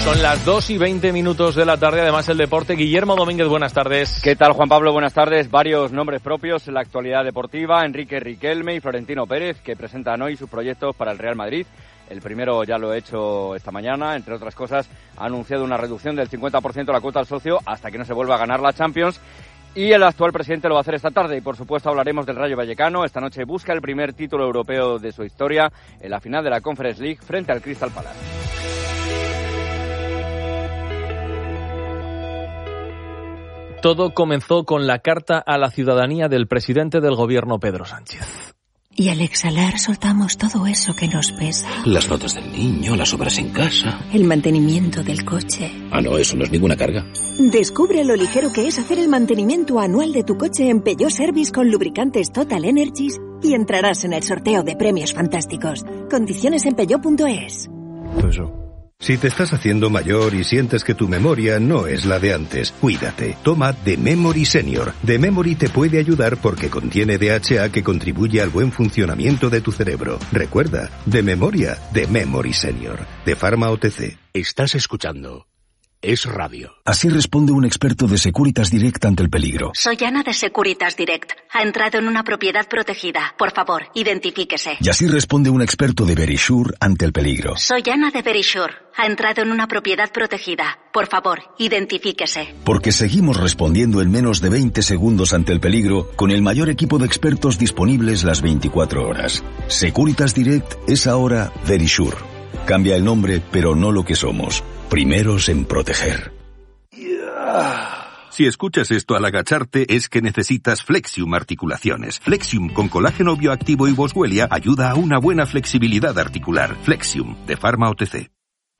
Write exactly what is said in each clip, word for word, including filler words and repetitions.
Son las dos y veinte minutos de la tarde, además el deporte. Guillermo Domínguez, buenas tardes. ¿Qué tal, Juan Pablo? Buenas tardes. Varios nombres propios en la actualidad deportiva. Enrique Riquelme y Florentino Pérez, que presentan hoy sus proyectos para el Real Madrid. El primero ya lo he hecho esta mañana, entre otras cosas, ha anunciado una reducción del cincuenta por ciento de la cuota al socio hasta que no se vuelva a ganar la Champions. Y el actual presidente lo va a hacer esta tarde. Y por supuesto hablaremos del Rayo Vallecano. Esta noche busca el primer título europeo de su historia en la final de la Conference League frente al Crystal Palace. Todo comenzó con la carta a la ciudadanía del presidente del gobierno, Pedro Sánchez. Y al exhalar soltamos todo eso que nos pesa. Las notas del niño, las obras en casa. El mantenimiento del coche. Ah, no, eso no es ninguna carga. Descubre lo ligero que es hacer el mantenimiento anual de tu coche en Peugeot Service con lubricantes Total Energies y entrarás en el sorteo de premios fantásticos. Condiciones en peugeot punto es. Eso. Si te estás haciendo mayor y sientes que tu memoria no es la de antes, cuídate. Toma The Memory Senior. The Memory te puede ayudar porque contiene D H A que contribuye al buen funcionamiento de tu cerebro. Recuerda, de memoria, The Memory Senior. De Pharma O T C. Estás escuchando Es Radio. Así responde un experto de Securitas Direct ante el peligro. Soy Ana de Securitas Direct. Ha entrado en una propiedad protegida. Por favor, identifíquese. Y así responde un experto de Verisure ante el peligro. Soy Ana de Verisure. Ha entrado en una propiedad protegida. Por favor, identifíquese. Porque seguimos respondiendo en menos de veinte segundos ante el peligro con el mayor equipo de expertos disponibles las veinticuatro horas. Securitas Direct es ahora Verisure. Cambia el nombre, pero no lo que somos. Primeros en proteger. Si escuchas esto al agacharte, es que necesitas Flexium Articulaciones. Flexium con colágeno bioactivo y Boswellia ayuda a una buena flexibilidad articular. Flexium, de Pharma O T C.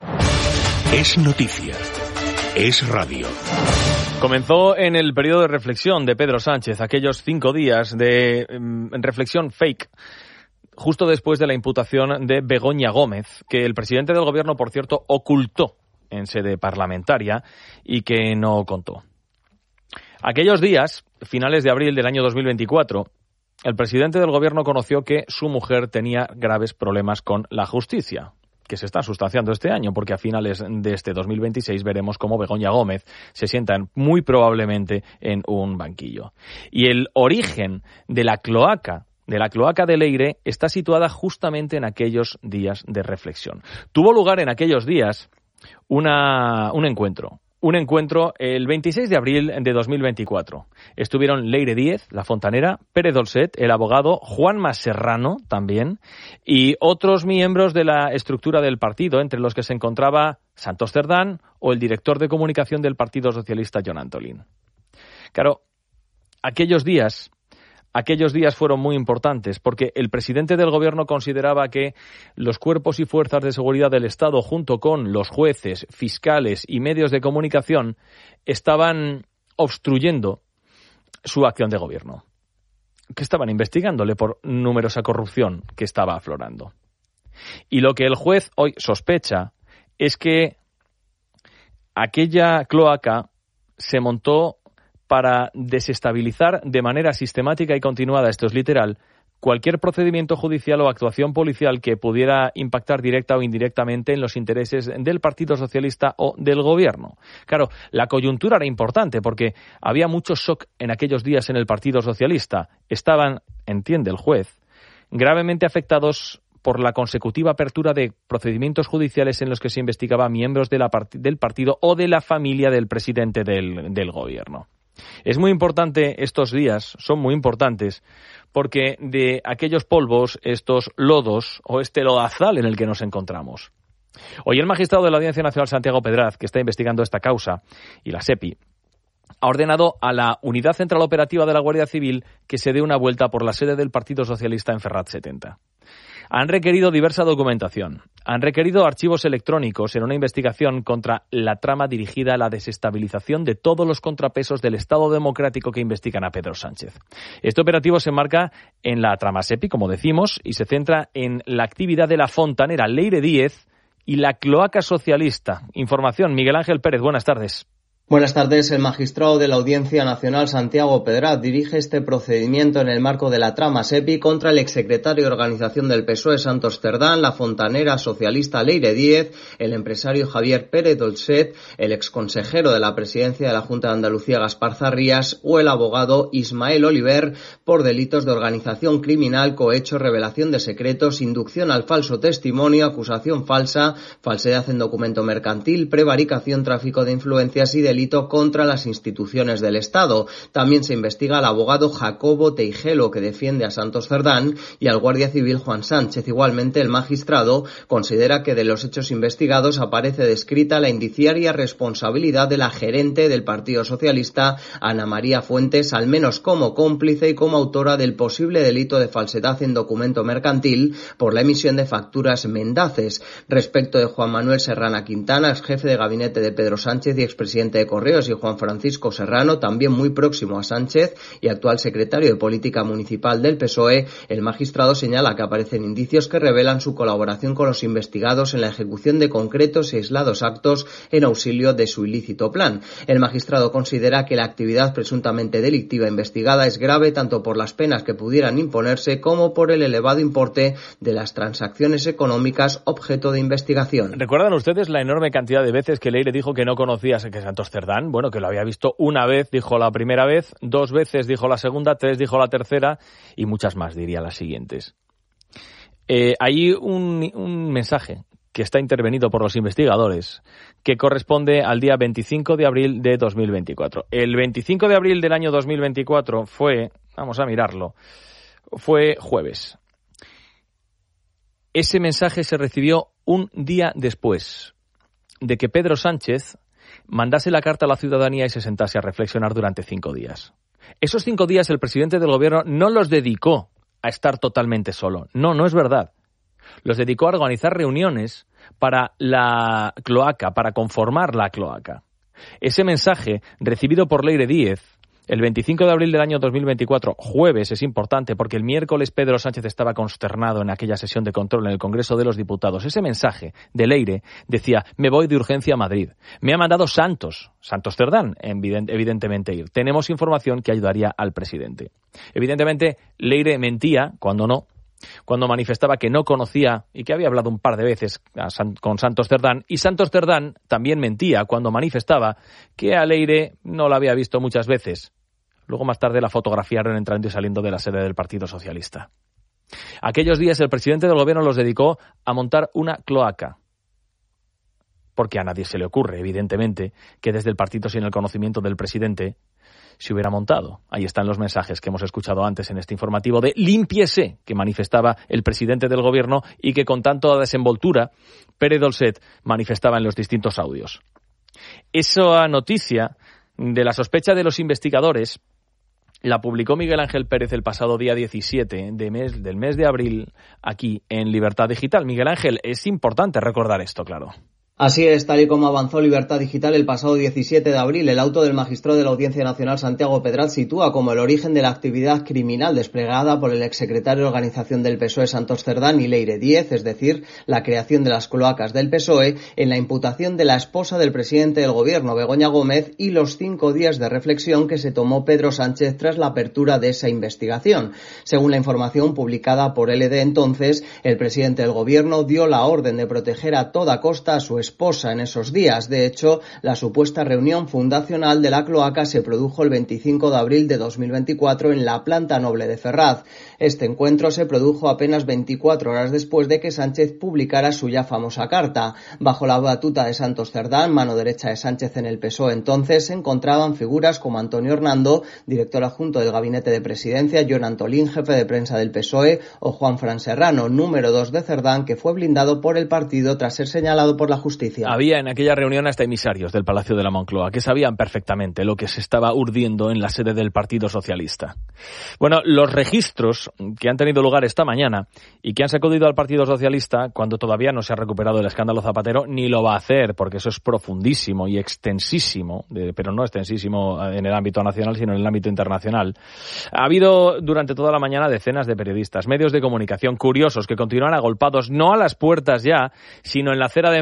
Es noticia. Es radio. Comenzó en el periodo de reflexión de Pedro Sánchez, aquellos cinco días de um, reflexión fake, justo después de la imputación de Begoña Gómez, que el presidente del gobierno, por cierto, ocultó en sede parlamentaria y que no contó. Aquellos días, finales de abril del año dos mil veinticuatro, el presidente del gobierno conoció que su mujer tenía graves problemas con la justicia, que se está sustanciando este año, porque a finales de este dos mil veintiséis veremos cómo Begoña Gómez se sienta muy probablemente en un banquillo. Y el origen de la cloaca de la cloaca de Leire está situada justamente en aquellos días de reflexión. Tuvo lugar en aquellos días una, un encuentro. Un encuentro el veintiséis de abril de dos mil veinticuatro. Estuvieron Leire Díez, la fontanera, Pérez Dolcet, el abogado, Juanma Serrano también, y otros miembros de la estructura del partido, entre los que se encontraba Santos Cerdán o el director de comunicación del Partido Socialista, Jon Antolín. Claro, aquellos días... Aquellos días fueron muy importantes porque el presidente del gobierno consideraba que los cuerpos y fuerzas de seguridad del Estado, junto con los jueces, fiscales y medios de comunicación, estaban obstruyendo su acción de gobierno. Que estaban investigándole por numerosa corrupción que estaba aflorando. Y lo que el juez hoy sospecha es que aquella cloaca se montó para desestabilizar de manera sistemática y continuada, esto es literal, cualquier procedimiento judicial o actuación policial que pudiera impactar directa o indirectamente en los intereses del Partido Socialista o del Gobierno. Claro, la coyuntura era importante porque había mucho shock en aquellos días en el Partido Socialista. Estaban, entiende el juez, gravemente afectados por la consecutiva apertura de procedimientos judiciales en los que se investigaba a miembros de la part- del partido o de la familia del presidente del, del Gobierno. Es muy importante estos días, son muy importantes, porque de aquellos polvos, estos lodos o este lodazal en el que nos encontramos. Hoy el magistrado de la Audiencia Nacional, Santiago Pedraz, que está investigando esta causa, y la SEPI, ha ordenado a la Unidad Central Operativa de la Guardia Civil que se dé una vuelta por la sede del Partido Socialista en Ferrat setenta. Han requerido diversa documentación. Han requerido archivos electrónicos en una investigación contra la trama dirigida a la desestabilización de todos los contrapesos del Estado democrático que investigan a Pedro Sánchez. Este operativo se enmarca en la trama SEPI, como decimos, y se centra en la actividad de la fontanera Leire Díez y la cloaca socialista. Información, Miguel Ángel Pérez, buenas tardes. Buenas tardes. El magistrado de la Audiencia Nacional, Santiago Pedraz, dirige este procedimiento en el marco de la trama SEPI contra el exsecretario de Organización del P S O E, Santos Cerdán, la fontanera socialista Leire Díez, el empresario Javier Pérez Dolcet, el exconsejero de la presidencia de la Junta de Andalucía, Gaspar Zarrías, o el abogado Ismael Oliver, por delitos de organización criminal, cohecho, revelación de secretos, inducción al falso testimonio, acusación falsa, falsedad en documento mercantil, prevaricación, tráfico de influencias y delito contra las instituciones del Estado. También se investiga al abogado Jacobo Teijelo, que defiende a Santos Cerdán, y al guardia civil Juan Sánchez. Igualmente, el magistrado considera que de los hechos investigados aparece descrita la indiciaria responsabilidad de la gerente del Partido Socialista, Ana María Fuentes, al menos como cómplice y como autora del posible delito de falsedad en documento mercantil por la emisión de facturas mendaces. Respecto de Juan Manuel Serrana Quintana, ex jefe de gabinete de Pedro Sánchez y expresidente de Correos, y Juan Francisco Serrano, también muy próximo a Sánchez y actual secretario de Política Municipal del P S O E, el magistrado señala que aparecen indicios que revelan su colaboración con los investigados en la ejecución de concretos y aislados actos en auxilio de su ilícito plan. El magistrado considera que la actividad presuntamente delictiva investigada es grave tanto por las penas que pudieran imponerse como por el elevado importe de las transacciones económicas objeto de investigación. ¿Recuerdan ustedes la enorme cantidad de veces que Leire dijo que no conocía a Santos Cerdán? Bueno, que lo había visto una vez, dijo la primera vez, dos veces dijo la segunda, tres dijo la tercera y muchas más, diría las siguientes. Eh, hay un, un mensaje que está intervenido por los investigadores que corresponde al día veinticinco de abril de dos mil veinticuatro. El veinticinco de abril del año dos mil veinticuatro fue, vamos a mirarlo, fue jueves. Ese mensaje se recibió un día después de que Pedro Sánchez mandase la carta a la ciudadanía y se sentase a reflexionar durante cinco días. Esos cinco días el presidente del gobierno no los dedicó a estar totalmente solo. No, no es verdad. Los dedicó a organizar reuniones para la cloaca, para conformar la cloaca. Ese mensaje, recibido por Leire Díez, el veinticinco de abril del año dos mil veinticuatro, jueves, es importante porque el miércoles Pedro Sánchez estaba consternado en aquella sesión de control en el Congreso de los Diputados. Ese mensaje de Leire decía: me voy de urgencia a Madrid. Me ha mandado Santos, Santos Cerdán, evidentemente ir. Tenemos información que ayudaría al presidente. Evidentemente, Leire mentía cuando no, cuando manifestaba que no conocía y que había hablado un par de veces a San, con Santos Cerdán, y Santos Cerdán también mentía cuando manifestaba que a Leire no la había visto muchas veces. Luego más tarde la fotografiaron entrando y saliendo de la sede del Partido Socialista. Aquellos días el presidente del gobierno los dedicó a montar una cloaca, porque a nadie se le ocurre, evidentemente, que desde el partido sin el conocimiento del presidente se hubiera montado. Ahí están los mensajes que hemos escuchado antes en este informativo de límpiese que manifestaba el presidente del gobierno y que con tanta desenvoltura Pérez Dolcet manifestaba en los distintos audios. Esa noticia de la sospecha de los investigadores la publicó Miguel Ángel Pérez el pasado día diecisiete de mes, del mes de abril aquí en Libertad Digital. Miguel Ángel, es importante recordar esto, claro. Así es, tal y como avanzó Libertad Digital el pasado diecisiete de abril, el auto del magistrado de la Audiencia Nacional, Santiago Pedraz, sitúa como el origen de la actividad criminal desplegada por el exsecretario de Organización del P S O E, Santos Cerdán, y Leire Díez, es decir, la creación de las cloacas del P S O E, en la imputación de la esposa del presidente del gobierno, Begoña Gómez, y los cinco días de reflexión que se tomó Pedro Sánchez tras la apertura de esa investigación. Según la información publicada por L D entonces, el presidente del gobierno dio la orden de proteger a toda costa a su esposa en esos días. De hecho, la supuesta reunión fundacional de la cloaca se produjo el veinticinco de abril de dos mil veinticuatro en la planta noble de Ferraz. Este encuentro se produjo apenas veinticuatro horas después de que Sánchez publicara su ya famosa carta. Bajo la batuta de Santos Cerdán, mano derecha de Sánchez en el P S O E entonces, se encontraban figuras como Antonio Hernando, director adjunto del Gabinete de Presidencia, Jon Antolín, jefe de prensa del P S O E, o Juan Fran Serrano, número dos de Cerdán, que fue blindado por el partido tras ser señalado por la justicia. Había en aquella reunión hasta emisarios del Palacio de la Moncloa que sabían perfectamente lo que se estaba urdiendo en la sede del Partido Socialista. Bueno, los registros que han tenido lugar esta mañana y que han sacudido al Partido Socialista, cuando todavía no se ha recuperado el escándalo Zapatero, ni lo va a hacer, porque eso es profundísimo y extensísimo, pero no extensísimo en el ámbito nacional, sino en el ámbito internacional. Ha habido durante toda la mañana decenas de periodistas, medios de comunicación curiosos que continúan agolpados, no a las puertas ya, sino en la acera de enfrente,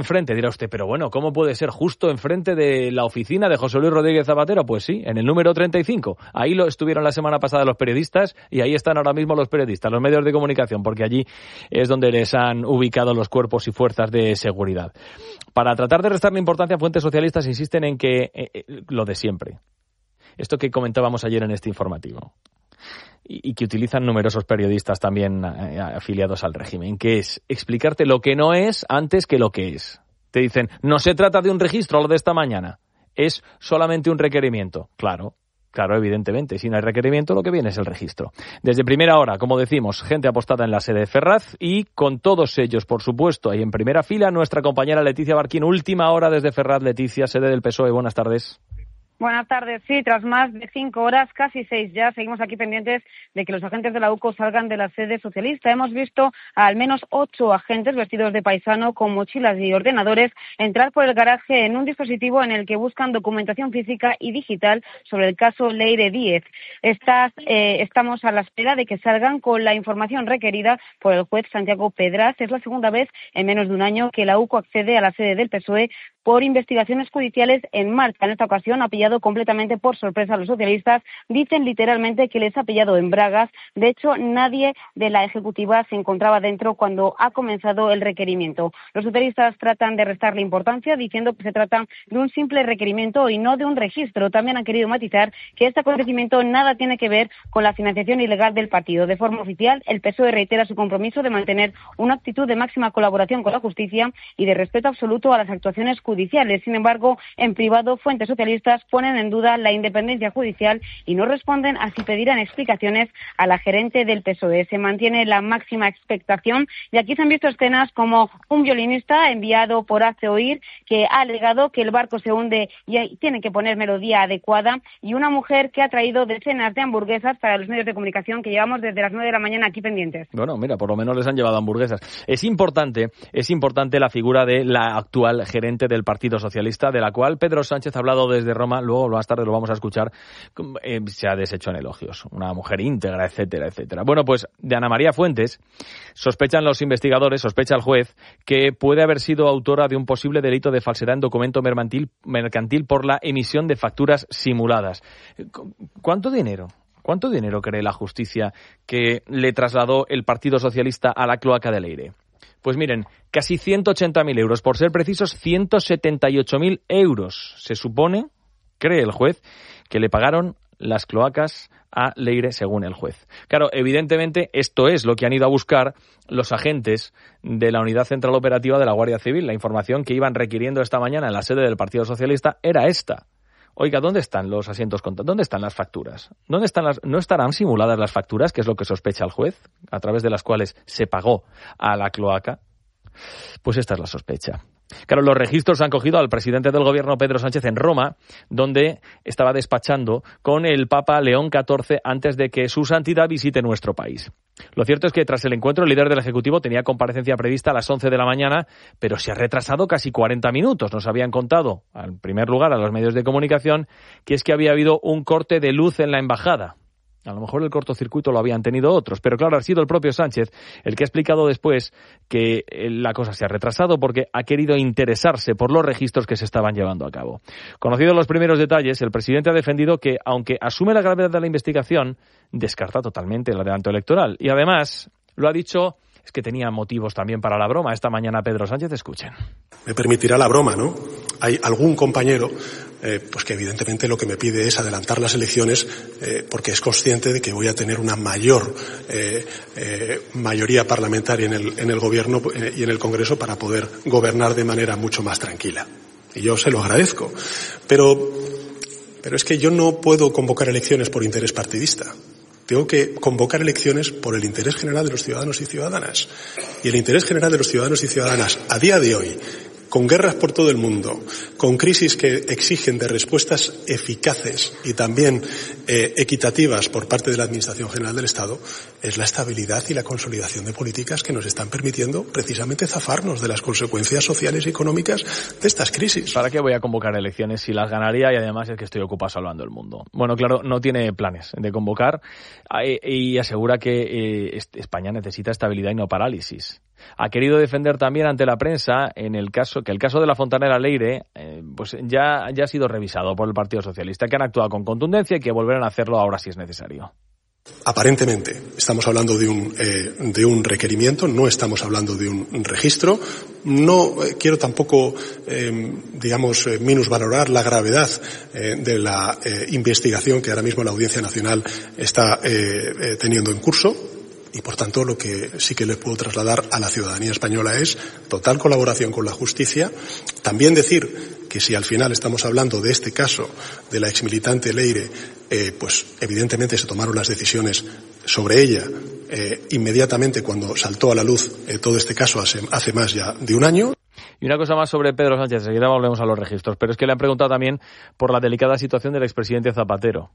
dirá usted, pero bueno, ¿cómo puede ser justo enfrente de la oficina de José Luis Rodríguez Zapatero? Pues sí, en el número treinta y cinco. Ahí lo estuvieron la semana pasada los periodistas y ahí están ahora mismo los periodistas, los medios de comunicación, porque allí es donde les han ubicado los cuerpos y fuerzas de seguridad. Para tratar de restarle importancia, fuentes socialistas insisten en que eh, eh, lo de siempre. Esto que comentábamos ayer en este informativo. Y que utilizan numerosos periodistas también afiliados al régimen, que es explicarte lo que no es antes que lo que es. Te dicen, no se trata de un registro lo de esta mañana, es solamente un requerimiento. Claro, claro, evidentemente, si no hay requerimiento lo que viene es el registro. Desde primera hora, como decimos, gente apostada en la sede de Ferraz y con todos ellos, por supuesto, ahí en primera fila, nuestra compañera Leticia Barquín. Última hora desde Ferraz. Leticia, sede del P S O E, buenas tardes. Buenas tardes. Sí, tras más de cinco horas, casi seis ya, seguimos aquí pendientes de que los agentes de la U C O salgan de la sede socialista. Hemos visto a al menos ocho agentes vestidos de paisano con mochilas y ordenadores entrar por el garaje en un dispositivo en el que buscan documentación física y digital sobre el caso Leire Díez. Estas, eh, estamos a la espera de que salgan con la información requerida por el juez Santiago Pedraz. Es la segunda vez en menos de un año que la U C O accede a la sede del P S O E por investigaciones judiciales en marcha. En esta ocasión ha pillado completamente por sorpresa a los socialistas. Dicen literalmente que les ha pillado en bragas. De hecho, nadie de la ejecutiva se encontraba dentro cuando ha comenzado el requerimiento. Los socialistas tratan de restarle importancia diciendo que se trata de un simple requerimiento y no de un registro. También han querido matizar que este acontecimiento nada tiene que ver con la financiación ilegal del partido. De forma oficial, el P S O E reitera su compromiso de mantener una actitud de máxima colaboración con la justicia y de respeto absoluto a las actuaciones judiciales. Sin embargo, en privado, fuentes socialistas ponen en duda la independencia judicial y no responden a si pedirán explicaciones a la gerente del P S O E. Se mantiene la máxima expectación y aquí se han visto escenas como un violinista enviado por Hazte Oír que ha alegado que el barco se hunde y tiene que poner melodía adecuada, y una mujer que ha traído decenas de hamburguesas para los medios de comunicación que llevamos desde las nueve de la mañana aquí pendientes. Bueno, mira, por lo menos les han llevado hamburguesas. Es importante, es importante la figura de la actual gerente del Partido Socialista, de la cual Pedro Sánchez ha hablado desde Roma, luego más tarde lo vamos a escuchar, eh, se ha deshecho en elogios. Una mujer íntegra, etcétera, etcétera. Bueno, pues de Ana María Fuentes sospechan los investigadores, sospecha el juez, que puede haber sido autora de un posible delito de falsedad en documento mercantil, mercantil por la emisión de facturas simuladas. ¿Cuánto dinero? ¿Cuánto dinero cree la justicia que le trasladó el Partido Socialista a la cloaca de Leire? Pues miren, casi ciento ochenta mil euros, por ser precisos ciento setenta y ocho mil euros. Se supone, cree el juez, que le pagaron las cloacas a Leire, según el juez. Claro, evidentemente esto es lo que han ido a buscar los agentes de la Unidad Central Operativa de la Guardia Civil. La información que iban requiriendo esta mañana en la sede del Partido Socialista era esta. Oiga, ¿dónde están los asientos contados? ¿Dónde están las facturas? ¿Dónde están las? ¿No estarán simuladas las facturas, que es lo que sospecha el juez, a través de las cuales se pagó a la cloaca? Pues esta es la sospecha. Claro, los registros han cogido al presidente del gobierno, Pedro Sánchez, en Roma, donde estaba despachando con el Papa León catorce antes de que su santidad visite nuestro país. Lo cierto es que tras el encuentro, el líder del Ejecutivo tenía comparecencia prevista a las once de la mañana, pero se ha retrasado casi cuarenta minutos. Nos habían contado, en primer lugar, a los medios de comunicación, que es que había habido un corte de luz en la embajada. A lo mejor el cortocircuito lo habían tenido otros, pero claro, ha sido el propio Sánchez el que ha explicado después que la cosa se ha retrasado porque ha querido interesarse por los registros que se estaban llevando a cabo. Conocidos los primeros detalles, el presidente ha defendido que, aunque asume la gravedad de la investigación, descarta totalmente el adelanto electoral. Y además, lo ha dicho, es que tenía motivos también para la broma. Esta mañana Pedro Sánchez, escuchen. Me permitirá la broma, ¿no? Hay algún compañero eh, pues que evidentemente lo que me pide es adelantar las elecciones eh, porque es consciente de que voy a tener una mayor eh, eh, mayoría parlamentaria en el, en el Gobierno eh, y en el Congreso para poder gobernar de manera mucho más tranquila. Y yo se lo agradezco. Pero, pero es que yo no puedo convocar elecciones por interés partidista. Tengo que convocar elecciones por el interés general de los ciudadanos y ciudadanas. Y el interés general de los ciudadanos y ciudadanas, a día de hoy, con guerras por todo el mundo, con crisis que exigen de respuestas eficaces y también eh, equitativas por parte de la Administración General del Estado, es la estabilidad y la consolidación de políticas que nos están permitiendo precisamente zafarnos de las consecuencias sociales y económicas de estas crisis. ¿Para qué voy a convocar elecciones si las ganaría y además es que estoy ocupado salvando el mundo? Bueno, claro, no tiene planes de convocar y asegura que eh, España necesita estabilidad y no parálisis. Ha querido defender también ante la prensa en el caso que el caso de la Fontanera Leire eh, pues ya, ya ha sido revisado por el Partido Socialista, que han actuado con contundencia y que volverán a hacerlo ahora si es necesario. Aparentemente estamos hablando de un, eh, de un requerimiento, no estamos hablando de un registro. No eh, quiero tampoco, eh, digamos, eh, minusvalorar la gravedad eh, de la eh, investigación que ahora mismo la Audiencia Nacional está eh, eh, teniendo en curso. Y, por tanto, lo que sí que le puedo trasladar a la ciudadanía española es total colaboración con la justicia. También decir que si al final estamos hablando de este caso de la exmilitante Leire, eh, pues evidentemente se tomaron las decisiones sobre ella eh, inmediatamente cuando saltó a la luz eh, todo este caso hace, hace más ya de un año. Y una cosa más sobre Pedro Sánchez, enseguida volvemos a los registros, pero es que le han preguntado también por la delicada situación del expresidente Zapatero.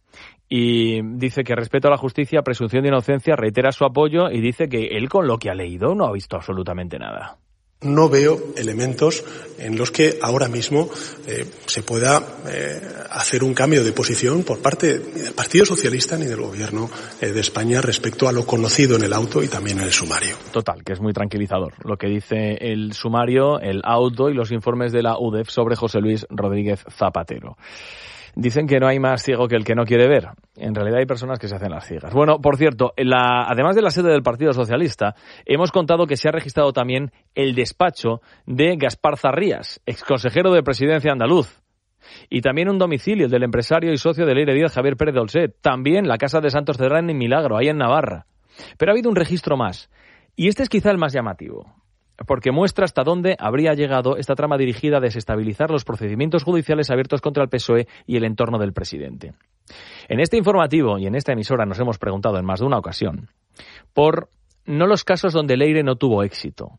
Y dice que respeto a la justicia, presunción de inocencia, reitera su apoyo y dice que él con lo que ha leído no ha visto absolutamente nada. No veo elementos en los que ahora mismo eh, se pueda eh, hacer un cambio de posición por parte ni del Partido Socialista ni del Gobierno eh, de España respecto a lo conocido en el auto y también en el sumario. Total, que es muy tranquilizador lo que dice el sumario, el auto y los informes de la U D E F sobre José Luis Rodríguez Zapatero. Dicen que no hay más ciego que el que no quiere ver. En realidad hay personas que se hacen las ciegas. Bueno, por cierto, la, además de la sede del Partido Socialista, hemos contado que se ha registrado también el despacho de Gaspar Zarrías, exconsejero de Presidencia andaluz. Y también un domicilio del empresario y socio de Leire Díaz, Javier Pérez Dolcet. También la casa de Santos Cerdán en Milagro, ahí en Navarra. Pero ha habido un registro más. Y este es quizá el más llamativo, porque muestra hasta dónde habría llegado esta trama dirigida a desestabilizar los procedimientos judiciales abiertos contra el P S O E y el entorno del presidente. En este informativo y en esta emisora nos hemos preguntado en más de una ocasión por no los casos donde Leire no tuvo éxito.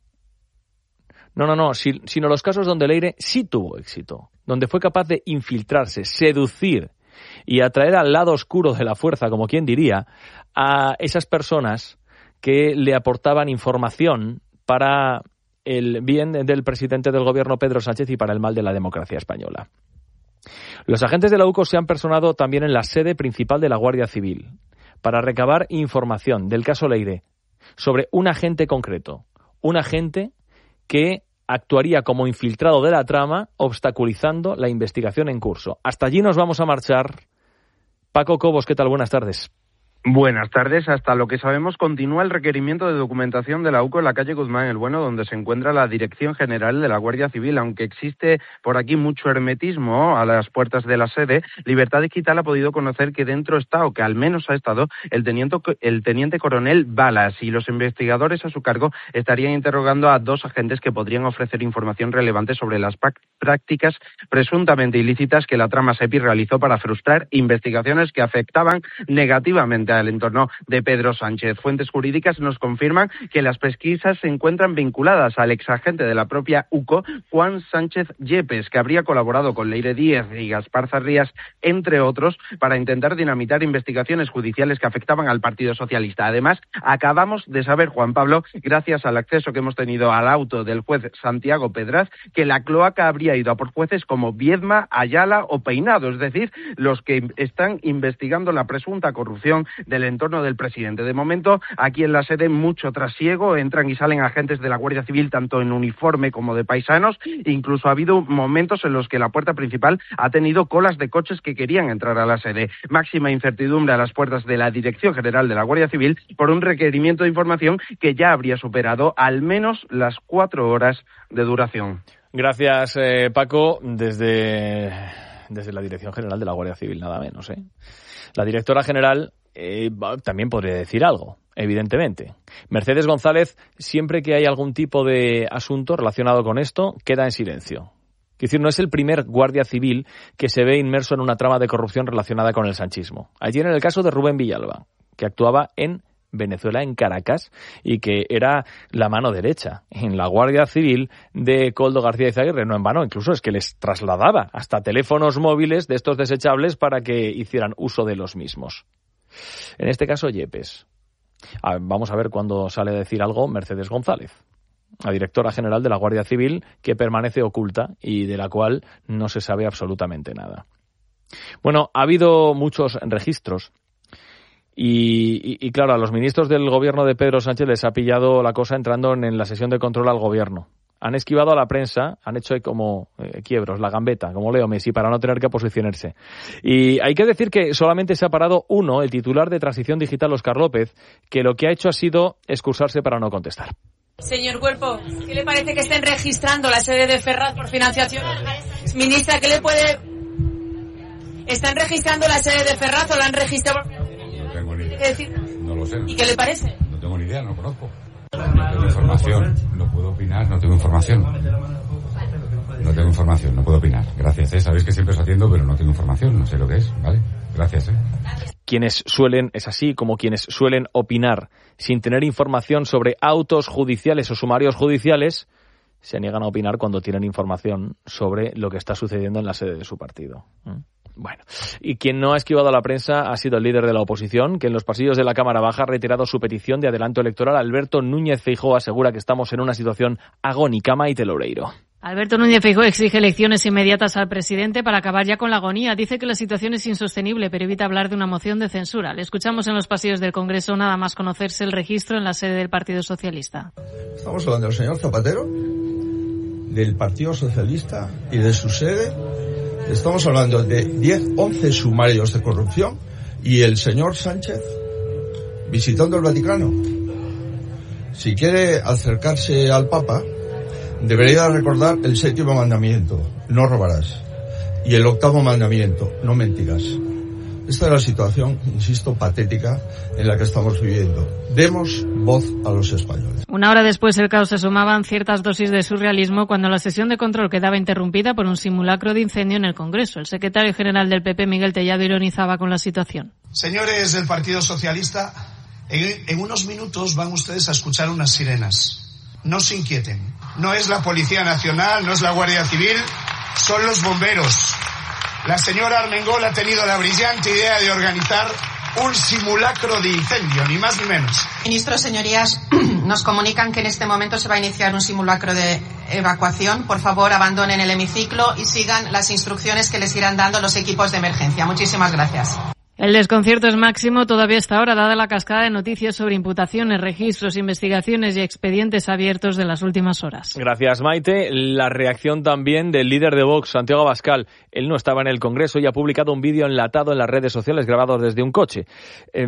No, no, no, si, sino los casos donde Leire sí tuvo éxito, donde fue capaz de infiltrarse, seducir y atraer al lado oscuro de la fuerza, como quien diría, a esas personas que le aportaban información para el bien del presidente del gobierno Pedro Sánchez y para el mal de la democracia española. Los agentes de la U C O se han personado también en la sede principal de la Guardia Civil para recabar información del caso Leire sobre un agente concreto, un agente que actuaría como infiltrado de la trama, obstaculizando la investigación en curso. Hasta allí nos vamos a marchar. Paco Cobos, ¿qué tal? Buenas tardes. Buenas tardes. Hasta lo que sabemos, continúa el requerimiento de documentación de la U C O en la calle Guzmán el Bueno, donde se encuentra la Dirección General de la Guardia Civil. Aunque existe por aquí mucho hermetismo a las puertas de la sede, Libertad Digital ha podido conocer que dentro está, o que al menos ha estado, el teniente, el teniente coronel Balas, y los investigadores a su cargo estarían interrogando a dos agentes que podrían ofrecer información relevante sobre las prácticas presuntamente ilícitas que la trama SEPI realizó para frustrar investigaciones que afectaban negativamente al entorno de Pedro Sánchez. Fuentes jurídicas nos confirman que las pesquisas se encuentran vinculadas al exagente de la propia U C O, Juan Sánchez Yepes, que habría colaborado con Leire Díaz y Gaspar Zarrías, entre otros, para intentar dinamitar investigaciones judiciales que afectaban al Partido Socialista. Además, acabamos de saber, Juan Pablo, gracias al acceso que hemos tenido al auto del juez Santiago Pedraz, que la cloaca habría ido a por jueces como Viedma, Ayala o Peinado, es decir, los que están investigando la presunta corrupción del entorno del presidente. De momento, aquí en la sede, mucho trasiego, entran y salen agentes de la Guardia Civil, tanto en uniforme como de paisanos. Incluso ha habido momentos en los que la puerta principal ha tenido colas de coches que querían entrar a la sede. Máxima incertidumbre a las puertas de la Dirección General de la Guardia Civil por un requerimiento de información que ya habría superado al menos las cuatro horas de duración. Gracias, eh, Paco, desde, desde la Dirección General de la Guardia Civil, nada menos, ¿eh? La directora general Eh, también podría decir algo, evidentemente. Mercedes González, siempre que hay algún tipo de asunto relacionado con esto, queda en silencio. Es decir, no es el primer guardia civil que se ve inmerso en una trama de corrupción relacionada con el sanchismo. Allí en el caso de Rubén Villalba, que actuaba en Venezuela, en Caracas, y que era la mano derecha en la Guardia Civil de Koldo García Izaguirre, no en vano, incluso es que les trasladaba hasta teléfonos móviles de estos desechables para que hicieran uso de los mismos. En este caso, Yepes. Ah, vamos a ver cuándo sale a decir algo Mercedes González, la directora general de la Guardia Civil, que permanece oculta y de la cual no se sabe absolutamente nada. Bueno, ha habido muchos registros y, y, y claro, a los ministros del gobierno de Pedro Sánchez les ha pillado la cosa entrando en, en la sesión de control al gobierno. Han esquivado a la prensa, han hecho como eh, quiebros, la gambeta, como Leo Messi, para no tener que posicionarse. Y hay que decir que solamente se ha parado uno, el titular de Transición Digital, Óscar López, que lo que ha hecho ha sido excusarse para no contestar. Señor Cuerpo, ¿qué le parece que estén registrando la sede de Ferraz por financiación? Ministra, ¿qué le puede...? ¿Están registrando la sede de Ferraz o la han registrado por...? No tengo ni idea. Decir... No lo sé. ¿Y qué le parece? No tengo ni idea, no lo conozco. No tengo información, no puedo opinar, no tengo información. No tengo información, no puedo opinar. Gracias, ¿eh? Sabéis que siempre os atiendo, pero no tengo información, no sé lo que es, ¿vale? Gracias, ¿eh? Quienes suelen, es así, como quienes suelen opinar sin tener información sobre autos judiciales o sumarios judiciales, se niegan a opinar cuando tienen información sobre lo que está sucediendo en la sede de su partido. ¿Mm? Bueno, y quien no ha esquivado a la prensa ha sido el líder de la oposición, que en los pasillos de la Cámara Baja ha reiterado su petición de adelanto electoral. Alberto Núñez Feijóo asegura que estamos en una situación agónica. Maite Loureiro. Alberto Núñez Feijóo exige elecciones inmediatas al presidente para acabar ya con la agonía. Dice que la situación es insostenible, pero evita hablar de una moción de censura. Le escuchamos en los pasillos del Congreso nada más conocerse el registro en la sede del Partido Socialista. Estamos hablando del señor Zapatero, del Partido Socialista y de su sede. Estamos hablando de diez, once sumarios de corrupción y el señor Sánchez visitando el Vaticano. Si quiere acercarse al Papa, debería recordar el séptimo mandamiento, no robarás, y el octavo mandamiento, no mentirás. Esta es la situación, insisto, patética en la que estamos viviendo. Demos voz a los españoles. Una hora después del caos se sumaban ciertas dosis de surrealismo cuando la sesión de control quedaba interrumpida por un simulacro de incendio en el Congreso. El secretario general del P P, Miguel Tellado, ironizaba con la situación. Señores del Partido Socialista, en, en unos minutos van ustedes a escuchar unas sirenas. No se inquieten. No es la Policía Nacional, no es la Guardia Civil, son los bomberos. La señora Armengol ha tenido la brillante idea de organizar un simulacro de incendio, ni más ni menos. Ministro, señorías, nos comunican que en este momento se va a iniciar un simulacro de evacuación. Por favor, abandonen el hemiciclo y sigan las instrucciones que les irán dando los equipos de emergencia. Muchísimas gracias. El desconcierto es máximo todavía hasta ahora, dada la cascada de noticias sobre imputaciones, registros, investigaciones y expedientes abiertos de las últimas horas. Gracias, Maite. La reacción también del líder de Vox, Santiago Abascal. Él no estaba en el Congreso y ha publicado un vídeo enlatado en las redes sociales grabado desde un coche. Eh,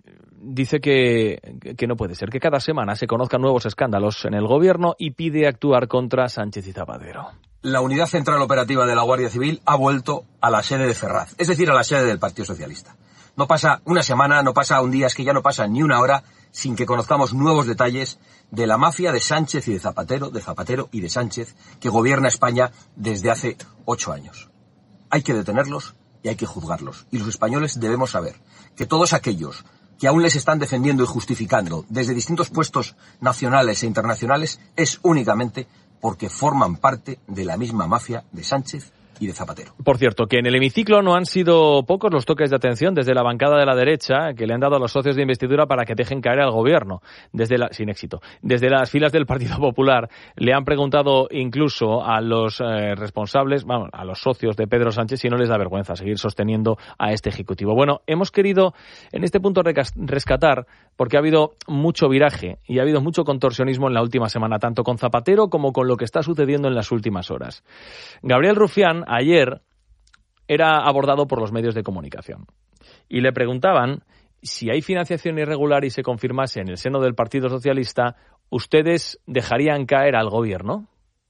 dice que, que no puede ser, que cada semana se conozcan nuevos escándalos en el gobierno y pide actuar contra Sánchez y Zapatero. La Unidad Central Operativa de la Guardia Civil ha vuelto a la sede de Ferraz, es decir, a la sede del Partido Socialista. No pasa una semana, no pasa un día, es que ya no pasa ni una hora sin que conozcamos nuevos detalles de la mafia de Sánchez y de Zapatero, de Zapatero y de Sánchez, que gobierna España desde hace ocho años. Hay que detenerlos y hay que juzgarlos. Y los españoles debemos saber que todos aquellos que aún les están defendiendo y justificando desde distintos puestos nacionales e internacionales es únicamente porque forman parte de la misma mafia de Sánchez y de Zapatero. Por cierto, que en el hemiciclo no han sido pocos los toques de atención desde la bancada de la derecha que le han dado a los socios de investidura para que dejen caer al gobierno, desde la, sin éxito. Desde las filas del Partido Popular le han preguntado incluso a los eh, responsables, vamos, a los socios de Pedro Sánchez si no les da vergüenza seguir sosteniendo a este Ejecutivo. Bueno, hemos querido en este punto rescatar, porque ha habido mucho viraje y ha habido mucho contorsionismo en la última semana, tanto con Zapatero como con lo que está sucediendo en las últimas horas. Gabriel Rufián ayer era abordado por los medios de comunicación y le preguntaban si hay financiación irregular y se confirmase en el seno del Partido Socialista, ¿ustedes dejarían caer al gobierno?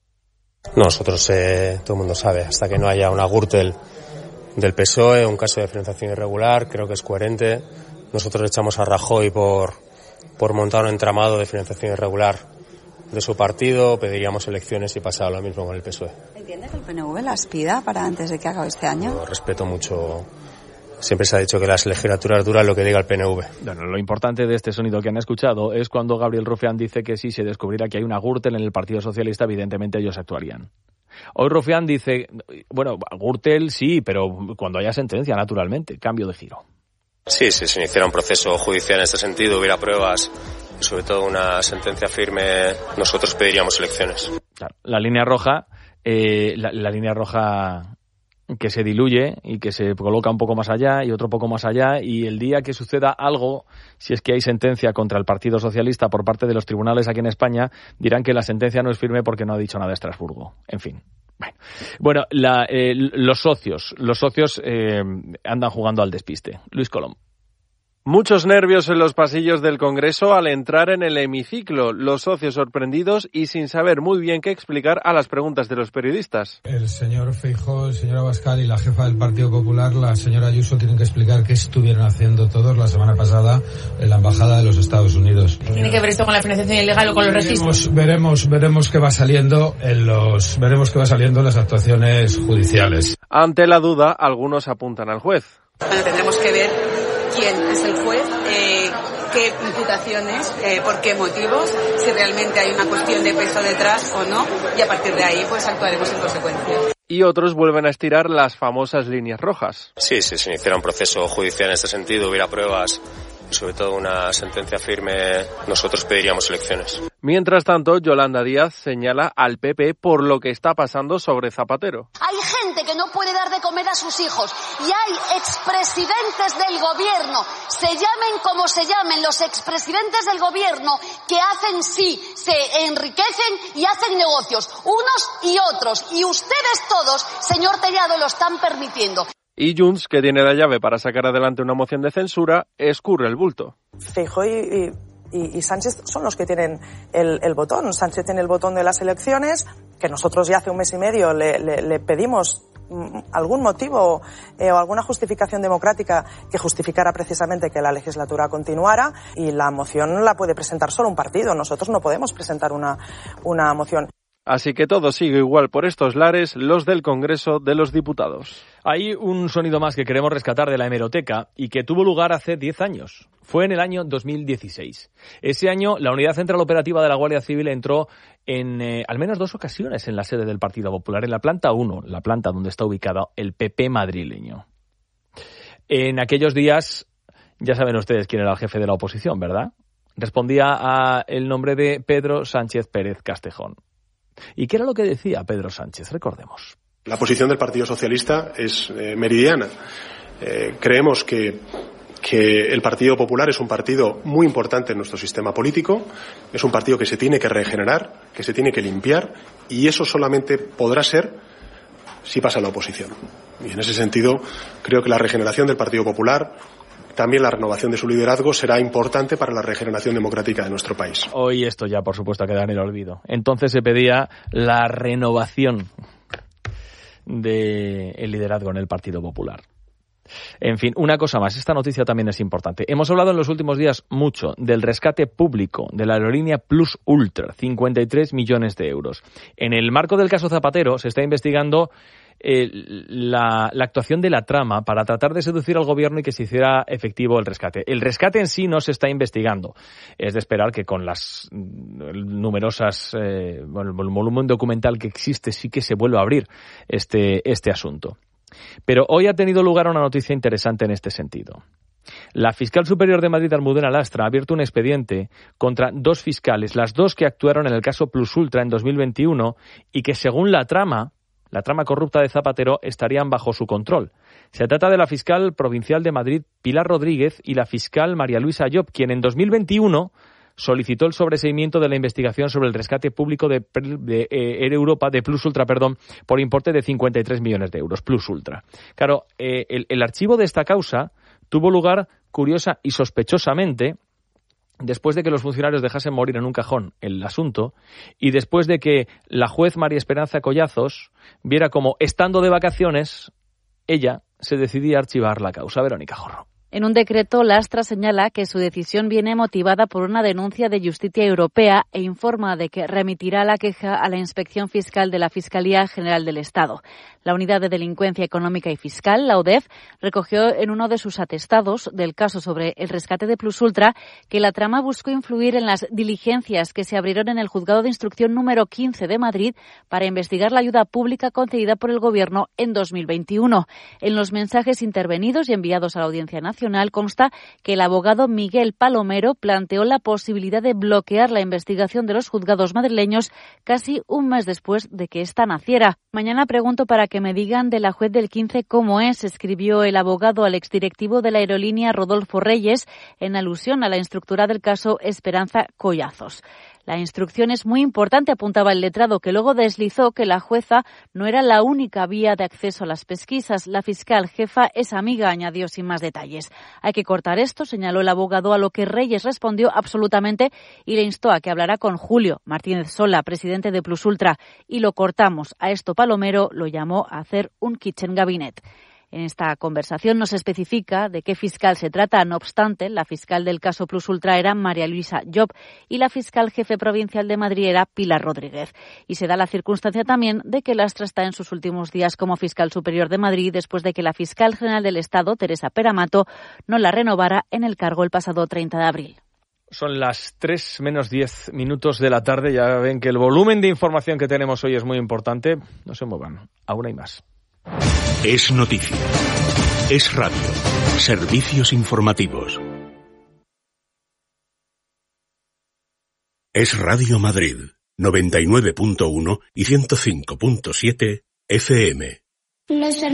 Nosotros, eh, todo el mundo sabe, hasta que no haya una Gürtel del P S O E, un caso de financiación irregular, creo que es coherente. Nosotros echamos a Rajoy por, por montar un entramado de financiación irregular de su partido, pediríamos elecciones y pasaba lo mismo con el P S O E. ¿Entiende que el P N V las pida para antes de que acabe este año? Yo respeto mucho. Siempre se ha dicho que las legislaturas duran lo que diga el P N V. Bueno, lo importante de este sonido que han escuchado es cuando Gabriel Rufián dice que si se descubriera que hay una Gürtel en el Partido Socialista, evidentemente ellos actuarían. Hoy Rufián dice, bueno, Gürtel sí, pero cuando haya sentencia, naturalmente, cambio de giro. Sí, si se iniciara un proceso judicial en este sentido, hubiera pruebas y sobre todo una sentencia firme, nosotros pediríamos elecciones. Claro, la línea roja, eh, la, la línea roja que se diluye y que se coloca un poco más allá y otro poco más allá, y el día que suceda algo, si es que hay sentencia contra el Partido Socialista por parte de los tribunales aquí en España, dirán que la sentencia no es firme porque no ha dicho nada Estrasburgo. En fin. Bueno, bueno la, eh, los socios, los socios eh, andan jugando al despiste. Luis Colom. Muchos nervios en los pasillos del Congreso al entrar en el hemiciclo, los socios sorprendidos y sin saber muy bien qué explicar a las preguntas de los periodistas. El señor Feijóo, el señor Abascal y la jefa del Partido Popular, la señora Ayuso, tienen que explicar qué estuvieron haciendo todos la semana pasada en la Embajada de los Estados Unidos. ¿Tiene que ver esto con la financiación ilegal o con los registros? Veremos, veremos qué va saliendo en los, veremos qué va saliendo en las actuaciones judiciales. Ante la duda, algunos apuntan al juez. Bueno, tendremos que ver quién es el juez, eh, qué imputaciones, eh, por qué motivos, si realmente hay una cuestión de peso detrás o no, y a partir de ahí pues actuaremos en consecuencia. Y otros vuelven a estirar las famosas líneas rojas. Sí, si se iniciara un proceso judicial en este sentido, hubiera pruebas y sobre todo una sentencia firme, nosotros pediríamos elecciones. Mientras tanto, Yolanda Díaz señala al P P por lo que está pasando sobre Zapatero. Hay gente que no puede dar de comer a sus hijos y hay expresidentes del gobierno, se llamen como se llamen, los expresidentes del gobierno que hacen sí, se enriquecen y hacen negocios, unos y otros, y ustedes todos, señor Tellado, lo están permitiendo. Y Junts, que tiene la llave para sacar adelante una moción de censura, escurre el bulto. Feijóo y, y, y Sánchez son los que tienen el, el botón. Sánchez tiene el botón de las elecciones, que nosotros ya hace un mes y medio le, le, le pedimos algún motivo eh, o alguna justificación democrática que justificara precisamente que la legislatura continuara, y la moción la puede presentar solo un partido. Nosotros no podemos presentar una, una moción. Así que todo sigue igual por estos lares, los del Congreso de los Diputados. Hay un sonido más que queremos rescatar de la hemeroteca y que tuvo lugar hace diez años. Fue en el año dos mil dieciséis. Ese año, la Unidad Central Operativa de la Guardia Civil entró en eh, al menos dos ocasiones en la sede del Partido Popular, en la planta uno, la planta donde está ubicado el P P madrileño. En aquellos días, ya saben ustedes quién era el jefe de la oposición, ¿verdad? Respondía a el nombre de Pedro Sánchez Pérez Castejón. ¿Y qué era lo que decía Pedro Sánchez? Recordemos. La posición del Partido Socialista es eh, meridiana. Eh, creemos que, que el Partido Popular es un partido muy importante en nuestro sistema político, es un partido que se tiene que regenerar, que se tiene que limpiar, y eso solamente podrá ser si pasa la oposición. Y en ese sentido, creo que la regeneración del Partido Popular, también la renovación de su liderazgo, será importante para la regeneración democrática de nuestro país. Hoy esto ya, por supuesto, queda en el olvido. Entonces se pedía la renovación del liderazgo en el Partido Popular. En fin, una cosa más, esta noticia también es importante. Hemos hablado en los últimos días mucho del rescate público de la aerolínea Plus Ultra, cincuenta y tres millones de euros. En el marco del caso Zapatero se está investigando eh, la, la actuación de la trama para tratar de seducir al gobierno y que se hiciera efectivo el rescate. El rescate en sí no se está investigando. Es de esperar que con las numerosas, eh, bueno, el volumen documental que existe sí que se vuelva a abrir este, este asunto. Pero hoy ha tenido lugar una noticia interesante en este sentido. La fiscal superior de Madrid, Almudena Lastra, ha abierto un expediente contra dos fiscales, las dos que actuaron en el caso Plus Ultra en dos mil veintiuno y que, según la trama, la trama corrupta de Zapatero, estarían bajo su control. Se trata de la fiscal provincial de Madrid, Pilar Rodríguez, y la fiscal María Luisa Llop, quien en dos mil veintiuno solicitó el sobreseimiento de la investigación sobre el rescate público de, de eh, Air Europa, de Plus Ultra, perdón, por importe de cincuenta y tres millones de euros, Plus Ultra. Claro, eh, el, el archivo de esta causa tuvo lugar, curiosa y sospechosamente, después de que los funcionarios dejasen morir en un cajón el asunto y después de que la juez María Esperanza Collazos viera como, estando de vacaciones, ella se decidía a archivar la causa. Verónica Jorro. En un decreto, Lastra señala que su decisión viene motivada por una denuncia de Justicia Europea e informa de que remitirá la queja a la Inspección Fiscal de la Fiscalía General del Estado. La Unidad de Delincuencia Económica y Fiscal, la U D E F, recogió en uno de sus atestados del caso sobre el rescate de Plus Ultra que la trama buscó influir en las diligencias que se abrieron en el Juzgado de Instrucción número quince de Madrid para investigar la ayuda pública concedida por el Gobierno en dos mil veintiuno. En los mensajes intervenidos y enviados a la Audiencia Nacional, Nacional consta que el abogado Miguel Palomero planteó la posibilidad de bloquear la investigación de los juzgados madrileños casi un mes después de que ésta naciera. Mañana pregunto para que me digan de la juez del quince cómo es, escribió el abogado al exdirectivo de la aerolínea Rodolfo Reyes en alusión a la instructora del caso Esperanza Collazos. La instrucción es muy importante, apuntaba el letrado, que luego deslizó que la jueza no era la única vía de acceso a las pesquisas. La fiscal jefa es amiga, añadió sin más detalles. Hay que cortar esto, señaló el abogado, a lo que Reyes respondió absolutamente y le instó a que hablara con Julio Martínez Sola, presidente de Plus Ultra. Y lo cortamos. A esto Palomero lo llamó a hacer un kitchen cabinet. En esta conversación no se especifica de qué fiscal se trata. No obstante, la fiscal del caso Plus Ultra era María Luisa Job y la fiscal jefe provincial de Madrid era Pilar Rodríguez. Y se da la circunstancia también de que Lastra está en sus últimos días como fiscal superior de Madrid después de que la fiscal general del Estado, Teresa Peramato, no la renovara en el cargo el pasado treinta de abril. Son las tres menos diez minutos de la tarde. Ya ven que el volumen de información que tenemos hoy es muy importante. No se muevan, aún hay más. Es noticia. Es radio. Servicios informativos. Es Radio Madrid, noventa y nueve punto uno y ciento cinco punto siete F M.